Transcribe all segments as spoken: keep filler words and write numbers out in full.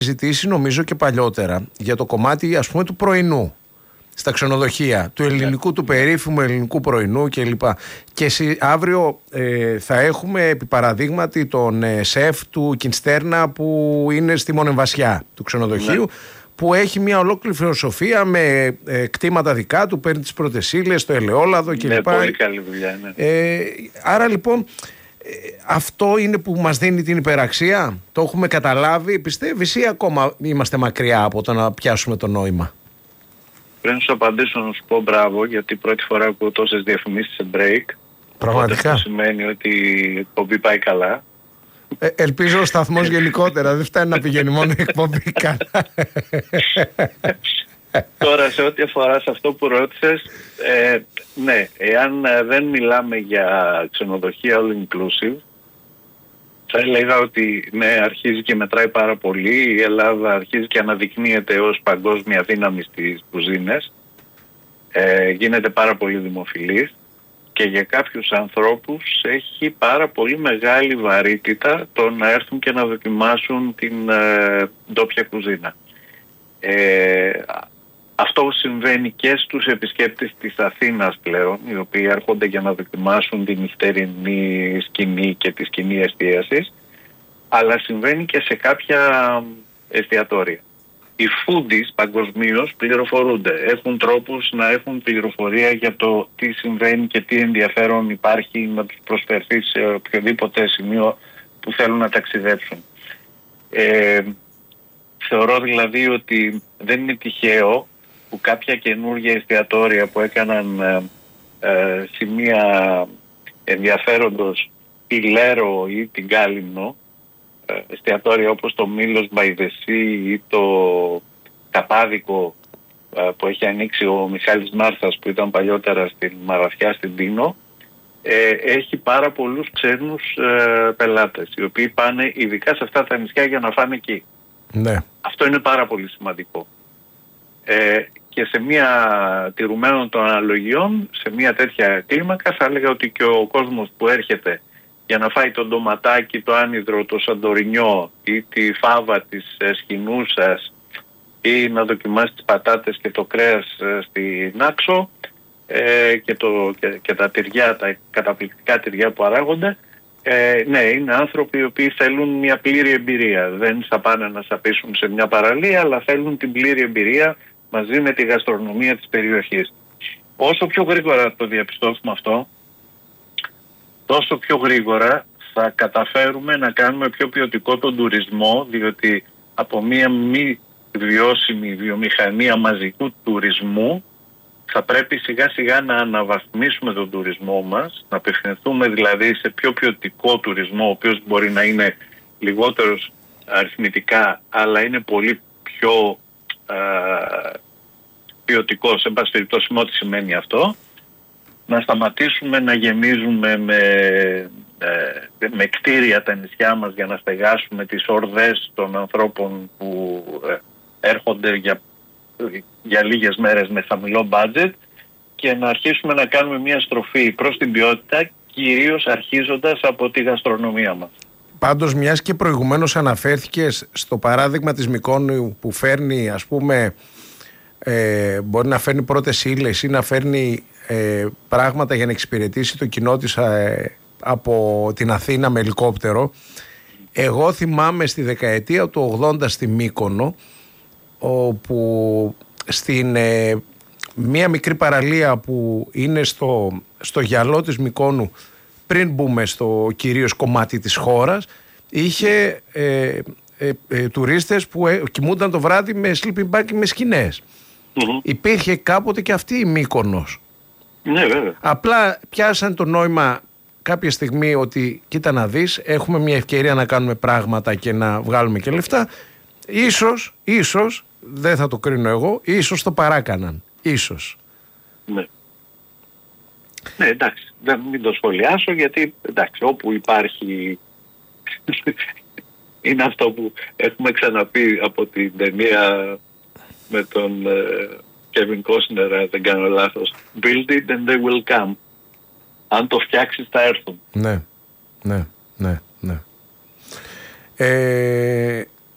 συζητήσει νομίζω και παλιότερα για το κομμάτι, ας πούμε, του πρωινού στα ξενοδοχεία, του ελληνικού, του περίφημου ελληνικού πρωινού κλπ. Και εσύ, αύριο ε, θα έχουμε επί παραδείγματι τον ε, σεφ του Κινστέρνα που είναι στη Μονεμβασιά του ξενοδοχείου, ναι, που έχει μια ολόκληρη φιλοσοφία με ε, κτήματα δικά του, παίρνει τις πρώτες ύλες, το ελαιόλαδο κλπ. Ναι, πολύ καλή δουλειά, ναι. Ε, άρα λοιπόν ε, αυτό είναι που μας δίνει την υπεραξία, το έχουμε καταλάβει, πιστεύεις, ή ακόμα είμαστε μακριά από το να πιάσουμε το νόημα? Πριν σου απαντήσω να σου πω μπράβο, γιατί πρώτη φορά ακούω τόσες διαφημίσεις σε break. Πραγματικά. Αυτό σημαίνει ότι η εκπομπή πάει καλά. Ε, ελπίζω ο σταθμός γενικότερα, δεν φτάνει να πηγαίνει μόνο η εκπομπή καλά. Τώρα σε ό,τι αφορά σε αυτό που ρώτησες, ε, ναι, εάν δεν μιλάμε για ξενοδοχεία all inclusive, θα έλεγα ότι ναι, αρχίζει και μετράει πάρα πολύ. Η Ελλάδα αρχίζει και αναδεικνύεται ως παγκόσμια δύναμη στις κουζίνες. Ε, γίνεται πάρα πολύ δημοφιλής και για κάποιους ανθρώπους έχει πάρα πολύ μεγάλη βαρύτητα το να έρθουν και να δοκιμάσουν την ε, ντόπια κουζίνα. Ε, αυτό συμβαίνει και στους επισκέπτες της Αθήνας πλέον, οι οποίοι έρχονται για να δοκιμάσουν τη νυχτερινή σκηνή και τη σκηνή εστίασης, αλλά συμβαίνει και σε κάποια εστιατόρια. Οι foodies παγκοσμίως πληροφορούνται, έχουν τρόπους να έχουν πληροφορία για το τι συμβαίνει και τι ενδιαφέρον υπάρχει να τους προσφερθεί σε οποιοδήποτε σημείο που θέλουν να ταξιδέψουν. Ε, θεωρώ δηλαδή ότι δεν είναι τυχαίο που κάποια καινούργια εστιατόρια που έκαναν ε, ε, σημεία ενδιαφέροντος η Λέρο ή την Κάλυμνο, ε, εστιατόρια όπως το Μήλος by the Sea ή το Καπάδικο ε, που έχει ανοίξει ο Μιχάλης Μάρθας που ήταν παλιότερα στην Μαραθιά στην Τίνο, ε, έχει πάρα πολλούς ξένους ε, πελάτες οι οποίοι πάνε ειδικά σε αυτά τα νησιά για να φάνε εκεί. Ναι. Αυτό είναι πάρα πολύ σημαντικό. Ε, και σε μια τηρουμένων των αναλογιών, σε μια τέτοια κλίμακα, θα έλεγα ότι και ο κόσμος που έρχεται για να φάει το ντοματάκι, το άνυδρο, το σαντορινιό ή τη φάβα της ε, σκηνούσας ή να δοκιμάσει τις πατάτες και το κρέας ε, στην Άξο ε, και, το, και, και τα τυριά, τα καταπληκτικά τυριά που παράγονται, ε, ναι, είναι άνθρωποι οι οποίοι θέλουν μια πλήρη εμπειρία. Δεν θα πάνε να σαπίσουν σε μια παραλία, αλλά θέλουν την πλήρη εμπειρία μαζί με τη γαστρονομία της περιοχής. Όσο πιο γρήγορα το διαπιστώσουμε αυτό, τόσο πιο γρήγορα θα καταφέρουμε να κάνουμε πιο ποιοτικό τον τουρισμό, διότι από μια μη βιώσιμη βιομηχανία μαζικού τουρισμού θα πρέπει σιγά σιγά να αναβαθμίσουμε τον τουρισμό μας, να απευθυνθούμε δηλαδή σε πιο ποιοτικό τουρισμό, ο οποίος μπορεί να είναι λιγότερος αριθμητικά, αλλά είναι πολύ πιο α, ποιοτικός. Εν πάση περιπτώσει, ό,τι σημαίνει αυτό, να σταματήσουμε να γεμίζουμε με, ε, με κτίρια τα νησιά μας για να στεγάσουμε τις ορδές των ανθρώπων που ε, έρχονται για για λίγες μέρες με χαμηλό budget και να αρχίσουμε να κάνουμε μια στροφή προς την ποιότητα, κυρίως αρχίζοντας από τη γαστρονομία μας. Πάντως, μιας και προηγουμένως αναφέρθηκες στο παράδειγμα της Μυκόνου που φέρνει, ας πούμε, ε, μπορεί να φέρνει πρώτες ύλες ή να φέρνει ε, πράγματα για να εξυπηρετήσει το κοινό της ε, από την Αθήνα με ελικόπτερο. Εγώ θυμάμαι στη δεκαετία του ογδόντα στη Μύκονο, όπου στην ε, μία μικρή παραλία που είναι στο, στο γυαλό της Μυκόνου, πριν μπούμε στο κυρίως κομμάτι της χώρας, είχε ε, ε, ε, τουρίστες που ε, κοιμούνταν το βράδυ με sleeping bag και με σκηνές. Mm-hmm. Υπήρχε κάποτε και αυτή η Μύκονος. Ναι, βέβαια. Απλά πιάσαν το νόημα κάποια στιγμή ότι κοίτα να δεις, έχουμε μια ευκαιρία να κάνουμε πράγματα και να βγάλουμε και λεφτά. Ίσως, ίσως, δεν θα το κρίνω εγώ, ίσως το παράκαναν. Ίσως. Ναι. Ναι, εντάξει, δεν μην το σχολιάσω γιατί εντάξει, όπου υπάρχει είναι αυτό που έχουμε ξαναπεί από την ταινία με τον Kevin Costner, δεν κάνω λάθος. Build it and they will come. Αν το φτιάξεις θα έρθουν. Ναι, ναι, ναι, ναι. Ε,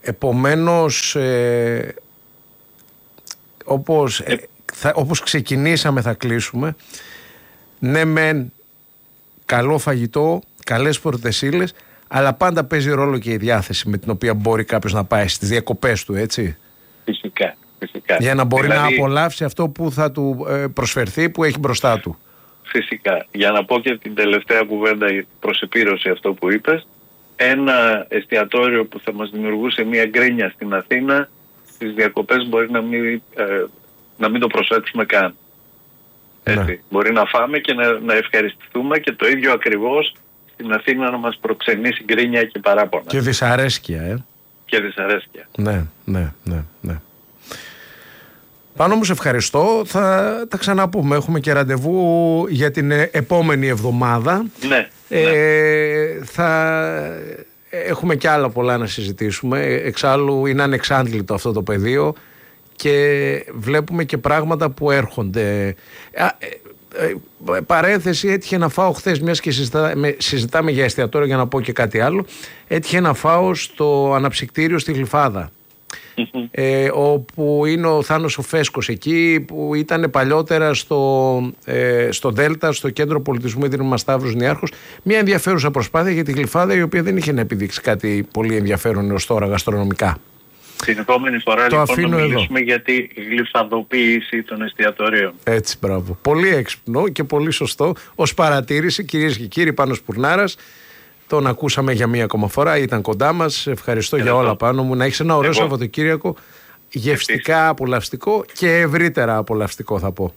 επομένως ε, όπως, ε, θα, όπως ξεκινήσαμε θα κλείσουμε. Ναι μεν καλό φαγητό, καλές πρωτεσίλες, αλλά πάντα παίζει ρόλο και η διάθεση με την οποία μπορεί κάποιος να πάει στις διακοπές του, έτσι. Φυσικά, φυσικά. Για να μπορεί δηλαδή, να απολαύσει αυτό που θα του ε, προσφερθεί, που έχει μπροστά του. Φυσικά. Για να πω και την τελευταία κουβέντα προς επίρρωση αυτό που είπες, ένα εστιατόριο που θα μας δημιουργούσε μια γκρίνια στην Αθήνα, στις διακοπές μπορεί να μην, ε, να μην το προσέξουμε καν. Έτσι. Ναι. Μπορεί να φάμε και να, να ευχαριστηθούμε και το ίδιο ακριβώς στην Αθήνα να μας προξενήσει γκρίνια και παράπονα. Και δυσαρέσκεια, ε. Και δυσαρέσκεια. Ναι, ναι, ναι, ναι. Πάνω μου σε ευχαριστώ. Θα τα ξαναπούμε. Έχουμε και ραντεβού για την επόμενη εβδομάδα. Ναι. Ε, ναι. Θα έχουμε και άλλα πολλά να συζητήσουμε. Εξάλλου είναι ανεξάντλητο αυτό το πεδίο και βλέπουμε και πράγματα που έρχονται. Παρένθεση, έτυχε να φάω χθες, μιας και συζητάμε, συζητάμε για εστιατόριο, για να πω και κάτι άλλο. Έτυχε να φάω στο αναψυκτήριο στη Γλυφάδα. Mm-hmm. Ε, όπου είναι ο Θάνος ο Φέσκος εκεί, που ήταν παλιότερα στο, ε, στο Δέλτα, στο Κέντρο Πολιτισμού Ίδρυμα Σταύρος Νιάρχος. Μια ενδιαφέρουσα προσπάθεια για τη Γλυφάδα, η οποία δεν είχε να επιδείξει κάτι πολύ ενδιαφέρον έως τώρα γαστρονομικά. Την επόμενη φορά το λοιπόν να μιλήσουμε για τη γλυφαδοποίηση των εστιατορίων. Έτσι, μπράβο. Πολύ έξυπνο και πολύ σωστό ως παρατήρηση, κυρίες και κύριοι. Πάνος Πουρνάρας, τον ακούσαμε για μία ακόμα φορά, ήταν κοντά μας. Ευχαριστώ για όλα, Πάνο μου. Να έχεις ένα ωραίο Σαββατοκύριακο, γευστικά Επίσης. απολαυστικό και ευρύτερα απολαυστικό, θα πω.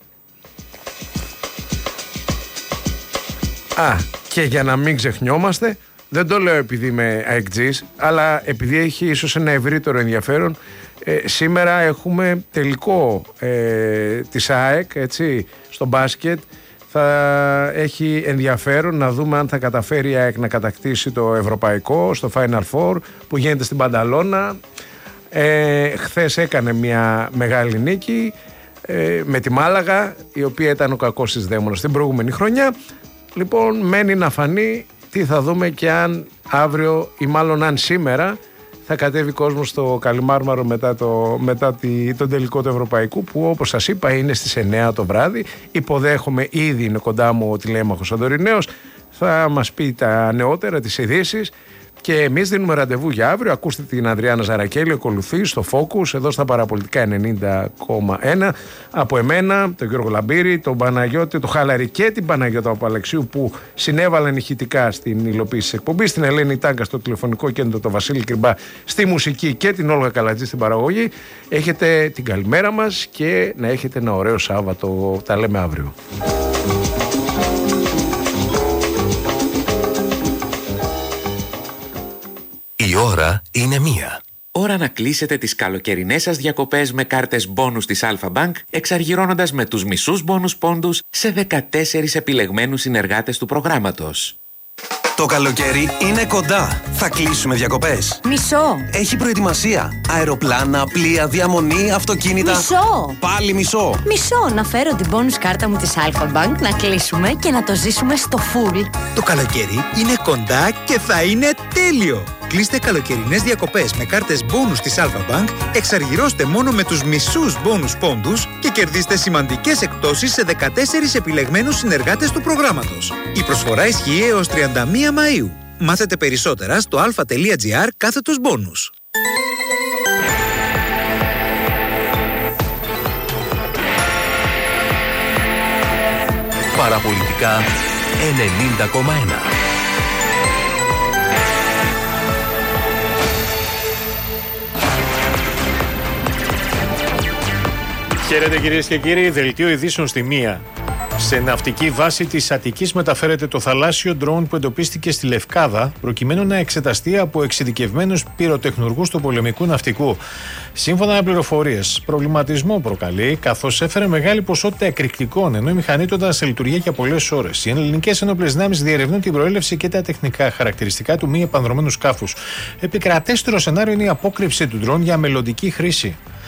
Α, και για να μην ξεχνιόμαστε, δεν το λέω επειδή είμαι αεκτζής, αλλά επειδή έχει ίσως ένα ευρύτερο ενδιαφέρον, ε, σήμερα έχουμε τελικό ε, της ΑΕΚ, έτσι, στο μπάσκετ. Θα έχει ενδιαφέρον να δούμε αν θα καταφέρει η ΑΕΚ να κατακτήσει το ευρωπαϊκό στο Final Four που γίνεται στην Πανταλώνα. Ε, χθες έκανε μια μεγάλη νίκη ε, με τη Μάλαγα, η οποία ήταν ο κακός της δαίμονας την προηγούμενη χρονιά. Λοιπόν, μένει να φανεί τι θα δούμε και αν αύριο ή μάλλον αν σήμερα θα κατέβει κόσμος στο Καλιμάρμαρο μετά, το, μετά τη, τον τελικό του Ευρωπαϊκού, που όπως σας είπα είναι στις εννιά το βράδυ. Υποδέχομαι, ήδη είναι κοντά μου ο τηλέμαχος Αντορινέος, θα μας πει τα νεότερα, τις ειδήσεις. Και εμείς δίνουμε ραντεβού για αύριο. Ακούστε την Ανδριάννα Ζαρακέλη, ακολουθεί στο Focus, εδώ στα Παραπολιτικά ενενήντα κόμμα ένα. Από εμένα, τον Γιώργο Λαμπύρη, τον Παναγιώτη, τον Χαλαρη και την Παναγιώτα Παπαλεξίου, που συνέβαλαν ηχητικά στην υλοποίηση της εκπομπής, την Ελένη Τάγκα στο τηλεφωνικό κέντρο, τον Βασίλη Κρυμπά στη μουσική και την Όλγα Καλατζή στην παραγωγή. Έχετε την καλημέρα μας και να έχετε ένα ωραίο Σάββατο. Τα λέμε αύριο. Η ώρα είναι μία. Ώρα να κλείσετε τις καλοκαιρινές σας διακοπές με κάρτες μπόνους της Alpha Bank, εξαργυρώνοντας με τους μισούς μπόνους πόντους σε δεκατέσσερις επιλεγμένους συνεργάτες του προγράμματος. Το καλοκαίρι είναι κοντά. Θα κλείσουμε διακοπές. Μισό. Έχει προετοιμασία. Αεροπλάνα, πλοία, διαμονή, αυτοκίνητα. Μισό. Πάλι μισό. Μισό. Να φέρω την bonus κάρτα μου της Alpha Bank, να κλείσουμε και να το ζήσουμε στο full. Το καλοκαίρι είναι κοντά και θα είναι τέλειο. Κλείστε καλοκαιρινές διακοπές με κάρτες bonus της Alpha Bank, εξαργυρώστε μόνο με τους μισούς bonus πόντους και κερδίστε σημαντικές εκπτώσεις σε δεκατέσσερις επιλεγμένους συνεργάτες του προγράμματος. Η προσφορά ισχύει έως τριάντα μία Μαΐου. Μάθετε περισσότερα στο alpha.gr κάθετος bonus. Παραπολιτικά ενενήντα κόμμα ένα. Χαίρετε κυρίες και κύριοι, δελτίο ειδήσεων στη μία. Σε ναυτική βάση της Αττικής μεταφέρεται το θαλάσσιο ντρόουν που εντοπίστηκε στη Λευκάδα, προκειμένου να εξεταστεί από εξειδικευμένους πυροτεχνουργούς του πολεμικού ναυτικού. Σύμφωνα με πληροφορίες, προβληματισμό προκαλεί, καθώς έφερε μεγάλη ποσότητα εκρηκτικών, ενώ η μηχανή του ήταν σε λειτουργία για πολλές ώρες. Οι ελληνικές ενόπλες δυνάμεις διερευνούν την προέλευση και τα τεχνικά χαρακτηριστικά του μη επανδρομένου σκάφους. Επικρατέστερο σενάριο είναι η απόκρυψη του ντρόουν για μελλοντική χρήση.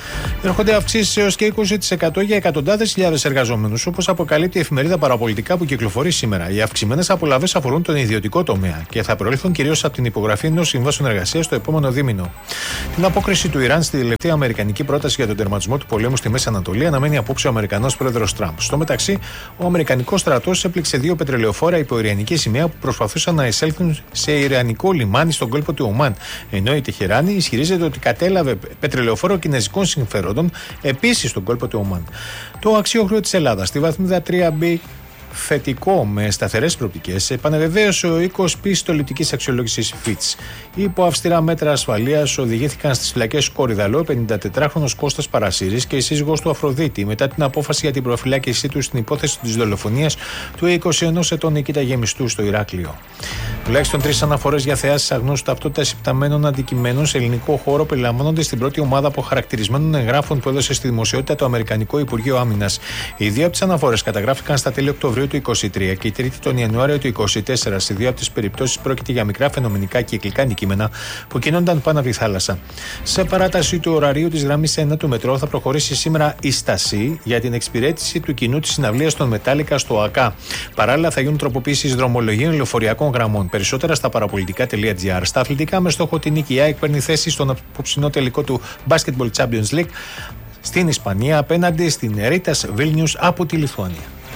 Έρχονται αυξήσεις έως και είκοσι τοις εκατό για εκατοντάδες χιλιάδες εργαζόμενους, όπως αποκαλύπτει η εφημερίδα Παραπολιτικά που κυκλοφορεί σήμερα. Οι αυξημένες απολαβές αφορούν τον ιδιωτικό τομέα και θα προέλθουν κυρίως από την υπογραφή ενός συμβάσεων εργασίας το επόμενο δίμηνο. Την απόκριση του Ιράν στη τελευταία αμερικανική πρόταση για τον τερματισμό του πολέμου στη Μέση Ανατολή αναμένει απόψε ο Αμερικανός πρόεδρος Τραμπ. Στο μεταξύ, ο Αμερικανικός στρατός έπληξε δύο πετρελαιοφόρα υπό ιρανική σημαία που προσπαθούσαν να εισέλθουν σε ιρανικό λιμάνι στον κόλπο του Ομάν. Ενώ η Τεχεράνη ισχυρίζεται ότι κατέλαβε πετρελαιοφόρο κινέζικων συμφερόντων επίσης στον κόλπο του Ομάν. Το αξιόχρεο της Ελλάδας στη βαθμίδα τρία μπι θετικό με σταθερές προοπτικές, επανεβεβαίωσε ο οίκος πιστοληπτικής αξιολόγησης Fitch. Υπό αυστηρά μέτρα ασφαλείας οδηγήθηκαν στις φυλακές Κορυδαλό ο πενηντατετράχρονος Κώστας Παρασύρης και η σύζυγός του Αφροδίτη μετά την απόφαση για την προφυλάκησή του στην υπόθεση της δολοφονίας του είκοσι ενός ετών Νικήτα Γεμιστού στο Ηράκλειο. Τουλάχιστον τρεις αναφορές για θεάσεις αγνούς ταυτότητας υπταμένων αντικειμένων σε ελληνικό χώρο περιλαμβάνονται στην πρώτη ομάδα αποχαρακτηρισμένων εγγράφων που έδωσε στη δημοσιότητα το Αμερικανικό Υπουργείο Άμυνας. Οι δύο από τις αναφορές καταγράφηκαν στα τέλη Οκτωβρίου του είκοσι τρία και η τρίτη τον Ιανουάριο του είκοσι τέσσερα. Σε δύο από τις περιπτώσεις πρόκειται για μικρά φαινομενικά κυκλικά αντικείμενα που κινούνταν πάνω από τη θάλασσα. Σε παράταση του ωραρίου της γραμμής ένα του μετρό θα προχωρήσει σήμερα η στασή για την εξυπηρέτηση του κοινού της συναυλίας των Μετάλλικα στο ΑΚΑ. Παράλληλα θα γίνουν τροποποίησεις δρομολογίων λεωφοριακών γραμμών. Περισσότερα στα παραπολιτικά τελεία τζι άρ. Στα αθλητικά, με στόχο την νίκη, η ΑΕΚ παίρνει θέση στον απόψινό τελικό του Basketball Champions League στην Ισπανία απέναντι στην Ρίτας Βίλνιους από τη Λιθουανία.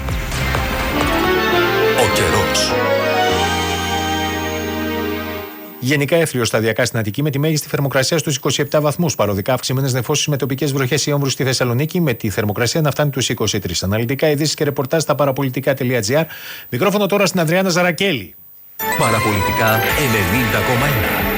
Ο καιρός. Γενικά έθριο σταδιακά στην Αττική με τη μέγιστη θερμοκρασία στους είκοσι επτά βαθμούς. Παροδικά αυξημένες νεφώσεις με τοπικές βροχές ή όμβρους στη Θεσσαλονίκη με τη θερμοκρασία να φτάνει τους είκοσι τρεις. Αναλυτικά ειδήσεις και ρεπορτάζ στα παραπολιτικά τελεία τζι άρ. Μικρόφωνο τώρα στην Ανδριάννα Ζαρακέλη. Παραπολιτικά ενενήντα κόμμα ένα.